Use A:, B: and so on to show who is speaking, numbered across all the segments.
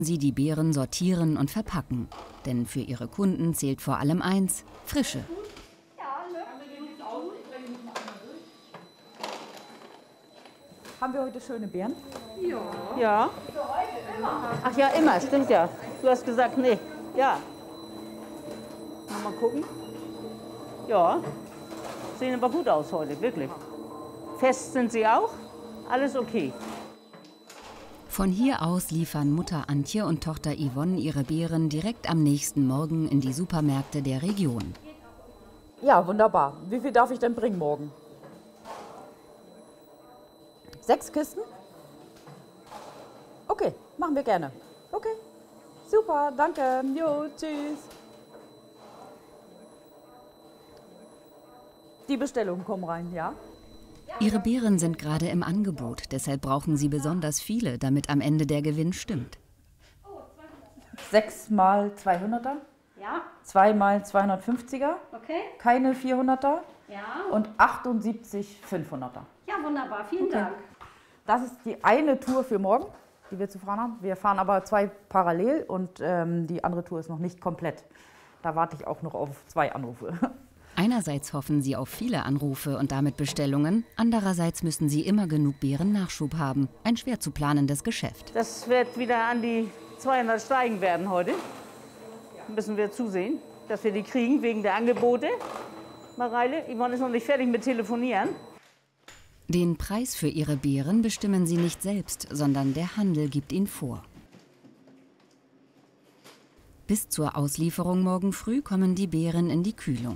A: Sie die Beeren sortieren und verpacken. Denn für ihre Kunden zählt vor allem eins: Frische.
B: Haben wir heute schöne Beeren?
C: Ja. Ach ja, immer, stimmt ja. Du hast gesagt, nee. Ja. Mal gucken. Ja. Sehen aber gut aus heute, wirklich. Fest sind sie auch. Alles okay.
A: Von hier aus liefern Mutter Antje und Tochter Yvonne ihre Beeren direkt am nächsten Morgen in die Supermärkte der Region.
B: Ja, wunderbar. Wie viel darf ich denn bringen morgen? 6 Kisten? Okay, machen wir gerne. Okay, super, danke. Jo, tschüss. Die Bestellungen kommen rein, ja?
A: Ihre Beeren sind gerade im Angebot, deshalb brauchen sie besonders viele, damit am Ende der Gewinn stimmt.
B: 6 mal 200er?
C: Ja.
B: 2 mal 250er?
C: Okay.
B: Keine 400er?
C: Ja.
B: Und 78 500er.
C: Ja, wunderbar. Vielen Dank.
B: Das ist die eine Tour für morgen, die wir zu fahren haben. Wir fahren aber 2 parallel und die andere Tour ist noch nicht komplett. Da warte ich auch noch auf 2 Anrufe.
A: Einerseits hoffen sie auf viele Anrufe und damit Bestellungen, andererseits müssen sie immer genug Beeren-Nachschub haben. Ein schwer zu planendes Geschäft.
C: Das wird wieder an die 200 steigen werden heute. Müssen wir zusehen, dass wir die kriegen wegen der Angebote. Mareile, Yvonne ist noch nicht fertig mit Telefonieren.
A: Den Preis für ihre Beeren bestimmen sie nicht selbst, sondern der Handel gibt ihn vor. Bis zur Auslieferung morgen früh kommen die Beeren in die Kühlung.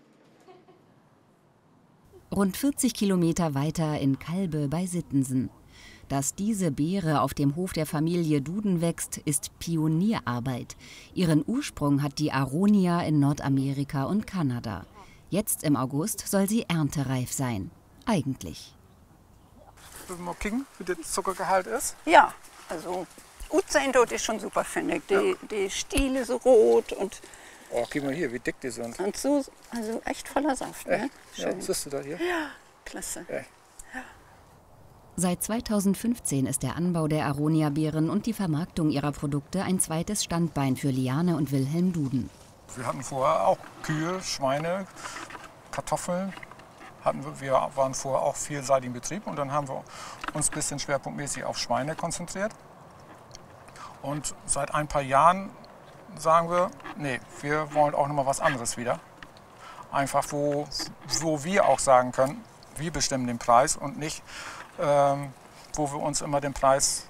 A: Rund 40 Kilometer weiter in Kalbe bei Sittensen. Dass diese Beere auf dem Hof der Familie Duden wächst, ist Pionierarbeit. Ihren Ursprung hat die Aronia in Nordamerika und Kanada. Jetzt im August soll sie erntereif sein. Eigentlich.
D: Wollen wir mal gucken, wie der Zuckergehalt ist?
E: Ja, also Utzendot ist schon super, finde ich. Die Stiele so rot und
D: Oh, guck mal hier, wie dick die sind.
E: so, also echt voller Saft. Ne?
D: Ja, was siehst du da hier?
E: Ja, klasse.
D: Echt.
A: Seit 2015 ist der Anbau der Aronia-Beeren und die Vermarktung ihrer Produkte ein zweites Standbein für Liane und Wilhelm Duden.
D: Wir hatten vorher auch Kühe, Schweine, Kartoffeln. Wir waren vorher auch vielseitigen Betrieb und dann haben wir uns ein bisschen schwerpunktmäßig auf Schweine konzentriert. Und seit ein paar Jahren sagen wir, nee, wir wollen auch noch mal was anderes wieder. Einfach, wo wir auch sagen können, wir bestimmen den Preis und nicht, wo man uns immer den Preis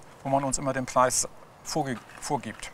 D: vorgibt.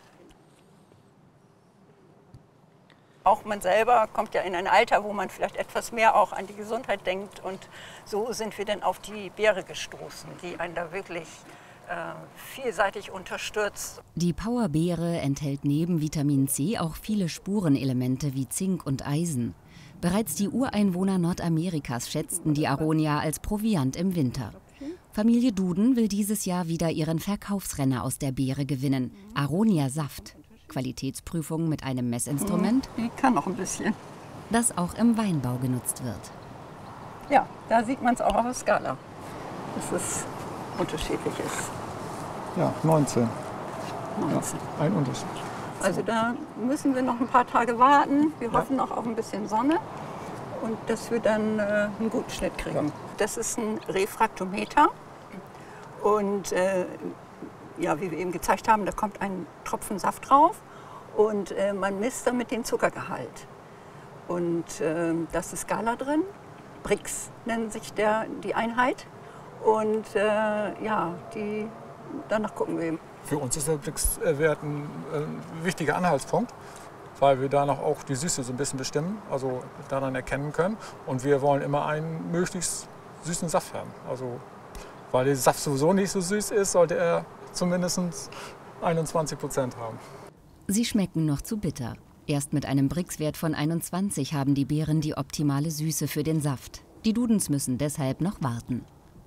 E: Auch man selber kommt ja in ein Alter, wo man vielleicht etwas mehr auch an die Gesundheit denkt. Und so sind wir dann auf die Beere gestoßen, die einen da wirklich vielseitig unterstützt.
A: Die Powerbeere enthält neben Vitamin C auch viele Spurenelemente wie Zink und Eisen. Bereits die Ureinwohner Nordamerikas schätzten die Aronia als Proviant im Winter. Familie Duden will dieses Jahr wieder ihren Verkaufsrenner aus der Beere gewinnen. Aronia Saft. Qualitätsprüfung mit einem Messinstrument,
E: Die kann noch ein bisschen.
A: das auch im Weinbau genutzt wird.
E: Ja, da sieht man es auch auf der Skala, dass es unterschiedlich ist.
D: Ja, 19.
E: 19.
D: Ja, ein Unterschied.
E: Also da müssen wir noch ein paar Tage warten. Wir hoffen noch auf ein bisschen Sonne und dass wir dann einen guten Schnitt kriegen. Das ist ein Refraktometer und ja, wie wir eben gezeigt haben, da kommt ein Tropfen Saft drauf und man misst damit den Zuckergehalt. Und da ist die Skala drin, Brix nennt sich die Einheit und ja, danach gucken wir eben.
D: Für uns ist der Brix-Wert ein wichtiger Anhaltspunkt, weil wir danach auch die Süße so ein bisschen bestimmen, also daran erkennen können. Und wir wollen immer einen möglichst süßen Saft haben. Also, weil der Saft sowieso nicht so süß ist, sollte er zumindest 21% haben.
A: Sie schmecken noch zu bitter. Erst mit einem Brix-Wert von 21 haben die Beeren die optimale Süße für den Saft. Die Dudens müssen deshalb noch warten.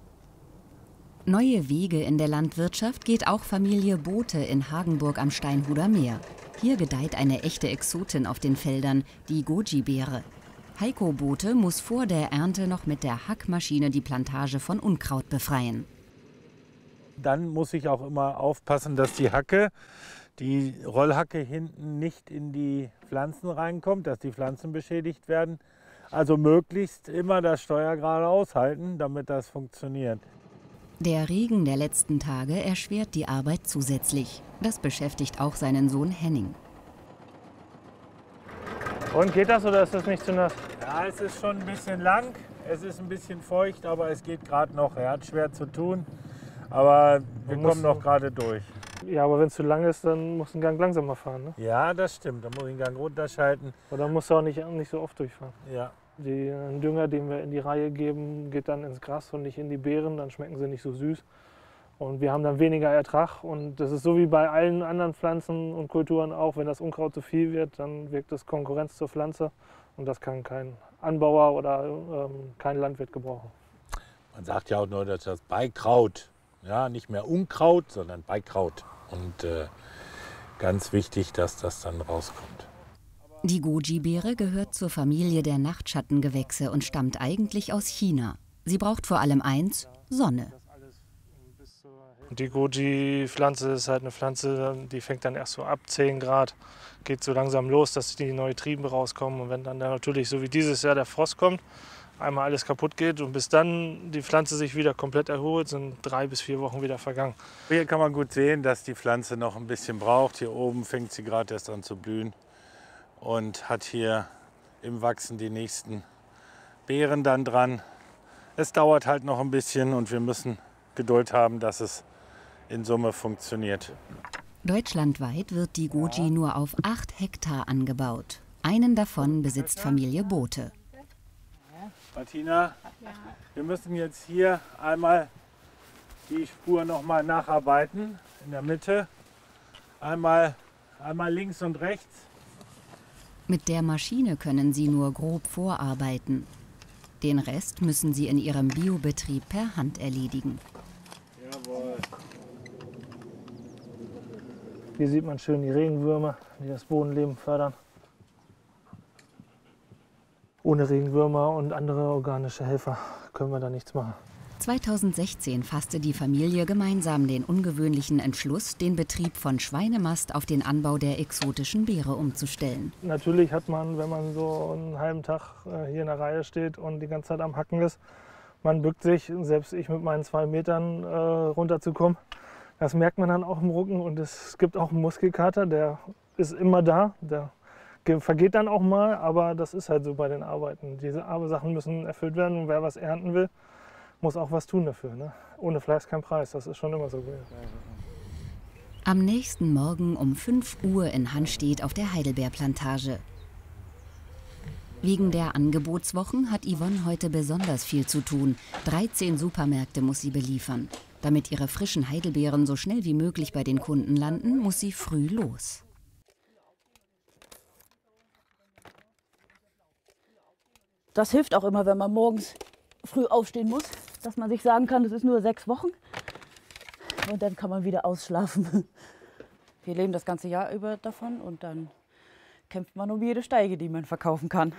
A: Neue Wege in der Landwirtschaft geht auch Familie Bothe in Hagenburg am Steinhuder Meer. Hier gedeiht eine echte Exotin auf den Feldern, die Goji-Beere. Heiko Bothe muss vor der Ernte noch mit der Hackmaschine die Plantage von Unkraut befreien.
F: Dann muss ich auch immer aufpassen, dass die Rollhacke hinten nicht in die Pflanzen reinkommt, dass die Pflanzen beschädigt werden. Also möglichst immer das Steuer geradeaus halten, damit das funktioniert.
A: Der Regen der letzten Tage erschwert die Arbeit zusätzlich. Das beschäftigt auch seinen Sohn Henning.
G: Und geht das oder ist das nicht zu nass?
F: Ja, es ist schon ein bisschen lang, es ist ein bisschen feucht, aber es geht gerade noch. Er hat schwer zu tun, aber wir kommen noch gerade durch.
G: Ja, aber wenn es zu lang ist, dann musst du einen Gang langsamer fahren, ne?
F: Ja, das stimmt, dann muss ich den Gang runterschalten.
G: Und dann musst du auch nicht so oft durchfahren.
F: Ja.
G: Den Dünger, den wir in die Reihe geben, geht dann ins Gras und nicht in die Beeren, dann schmecken sie nicht so süß. Und wir haben dann weniger Ertrag und das ist so wie bei allen anderen Pflanzen und Kulturen auch, wenn das Unkraut zu viel wird, dann wirkt das Konkurrenz zur Pflanze und das kann kein Anbauer oder kein Landwirt gebrauchen.
F: Man sagt ja auch nur, dass das Beikraut, ja, nicht mehr Unkraut, sondern Beikraut. Und ganz wichtig, dass das dann rauskommt.
A: Die Goji-Beere gehört zur Familie der Nachtschattengewächse und stammt eigentlich aus China. Sie braucht vor allem eins: Sonne.
G: Die Goji-Pflanze ist halt eine Pflanze, die fängt dann erst so ab 10 Grad, geht so langsam los, dass die neuen Triebe rauskommen. Und wenn dann natürlich, so wie dieses Jahr, der Frost kommt, einmal alles kaputt geht und bis dann die Pflanze sich wieder komplett erholt, sind 3 bis 4 Wochen wieder vergangen.
F: Hier kann man gut sehen, dass die Pflanze noch ein bisschen braucht. Hier oben fängt sie gerade erst an zu blühen und hat hier im Wachsen die nächsten Beeren dann dran. Es dauert halt noch ein bisschen und wir müssen Geduld haben, dass es in Summe funktioniert.
A: Deutschlandweit wird die Goji nur auf 8 Hektar angebaut. Einen davon besitzt Familie Bothe.
F: Martina, wir müssen jetzt hier einmal die Spur noch mal nacharbeiten. In der Mitte. Einmal links und rechts.
A: Mit der Maschine können sie nur grob vorarbeiten. Den Rest müssen sie in ihrem Biobetrieb per Hand erledigen.
F: Jawohl.
G: Hier sieht man schön die Regenwürmer, die das Bodenleben fördern. Ohne Regenwürmer und andere organische Helfer können wir da nichts machen.
A: 2016 fasste die Familie gemeinsam den ungewöhnlichen Entschluss, den Betrieb von Schweinemast auf den Anbau der exotischen Beere umzustellen.
G: Natürlich hat man, wenn man so einen halben Tag hier in der Reihe steht und die ganze Zeit am Hacken ist, man bückt sich, selbst ich mit meinen 2 Metern runterzukommen. Das merkt man dann auch im Rücken und es gibt auch einen Muskelkater, der ist immer da. Der vergeht dann auch mal, aber das ist halt so bei den Arbeiten. Diese Sachen müssen erfüllt werden und wer was ernten will, muss auch was tun dafür. Ne? Ohne Fleiß kein Preis, das ist schon immer so gewesen.
A: Am nächsten Morgen um 5 Uhr in Hanstedt auf der Heidelbeerplantage. Wegen der Angebotswochen hat Yvonne heute besonders viel zu tun. 13 Supermärkte muss sie beliefern. Damit ihre frischen Heidelbeeren so schnell wie möglich bei den Kunden landen, muss sie früh los.
B: Das hilft auch immer, wenn man morgens früh aufstehen muss, dass man sich sagen kann, es ist nur 6 Wochen und dann kann man wieder ausschlafen. Wir leben das ganze Jahr über davon und dann kämpft man um jede Steige, die man verkaufen kann.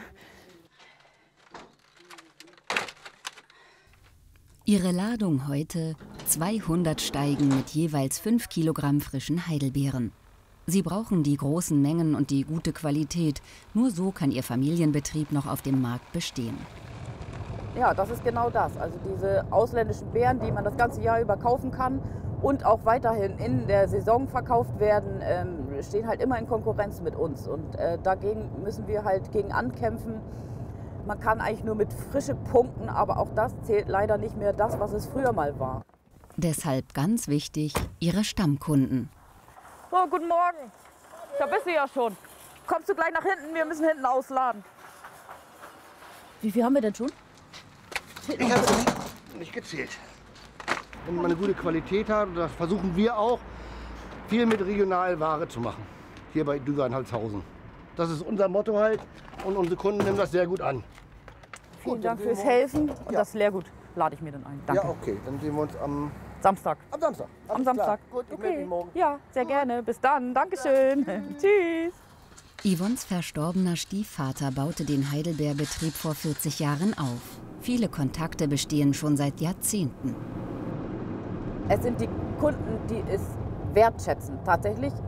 A: Ihre Ladung heute: 200 Steigen mit jeweils 5 Kilogramm frischen Heidelbeeren. Sie brauchen die großen Mengen und die gute Qualität. Nur so kann ihr Familienbetrieb noch auf dem Markt bestehen.
B: Ja, das ist genau das. Also diese ausländischen Beeren, die man das ganze Jahr über kaufen kann und auch weiterhin in der Saison verkauft werden, stehen halt immer in Konkurrenz mit uns. Und dagegen müssen wir halt gegen ankämpfen. Man kann eigentlich nur mit Frische punkten, aber auch das zählt leider nicht mehr das, was es früher mal war.
A: Deshalb ganz wichtig, ihre Stammkunden.
B: So, guten Morgen. Da bist du ja schon. Kommst du gleich nach hinten? Wir müssen hinten ausladen. Wie viel haben wir denn schon?
H: Ich habe nicht gezählt. Wenn man eine gute Qualität hat, und das versuchen wir auch, viel mit Regionalware zu machen. Hier bei Düger in Halshausen. Das ist unser Motto halt und unsere Kunden nehmen das sehr gut an.
B: Vielen Dank fürs Helfen und das Leergut lade ich mir dann ein. Danke.
H: Ja, okay. Dann sehen wir uns am
B: Samstag.
H: Am Samstag.
B: Am Samstag.
H: Gut, ich melde mich morgen.
B: Ja, sehr gerne. Bis dann. Dankeschön. Tschüss.
A: Yvonnes verstorbener Stiefvater baute den Heidelbeerbetrieb vor 40 Jahren auf. Viele Kontakte bestehen schon seit Jahrzehnten.
B: Es sind die Kunden, die es wertschätzen, tatsächlich